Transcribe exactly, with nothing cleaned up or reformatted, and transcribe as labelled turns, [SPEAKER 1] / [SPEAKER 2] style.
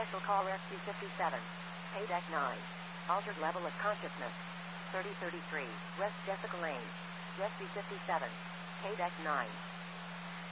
[SPEAKER 1] Special call Rescue fifty-seven. Paydeck nine. Altered level of consciousness. thirty thirty-three. West Jessica Lane. Rescue fifty-seven. Paydeck nine.